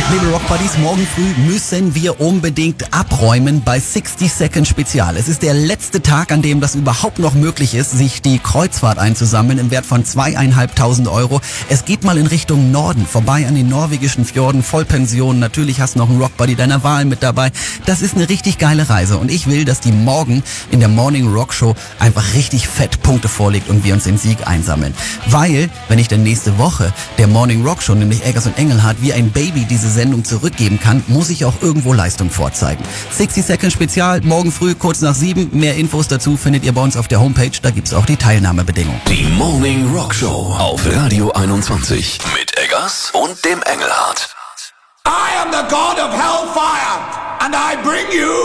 Liebe Rock Buddies, morgen früh müssen wir unbedingt abräumen bei 60 Second Spezial. Es ist der letzte Tag, an dem das überhaupt noch möglich ist, sich die Kreuzfahrt einzusammeln im Wert von 2.500 Euro. Es geht mal in Richtung Norden, vorbei an den norwegischen Fjorden, Vollpension. Natürlich hast du noch einen Rock Buddy deiner Wahl mit dabei. Das ist eine richtig geile Reise und ich will, dass die morgen in der Morning Rock Show einfach richtig fett Punkte vorlegt und wir uns den Sieg einsammeln. Weil, wenn ich dann nächste Woche der Morning Rock Show, nämlich Eggers und Engelhardt, wie ein Baby diese Sendung zurückgeben kann, muss ich auch irgendwo Leistung vorzeigen. 60 Second Spezial, morgen früh, kurz nach 7. Mehr Infos dazu findet ihr bei uns auf der Homepage. Da gibt's auch die Teilnahmebedingungen. Die Morning Rock Show auf Radio 21 mit Eggers und dem Engelhardt. I am the God of Hellfire and I bring you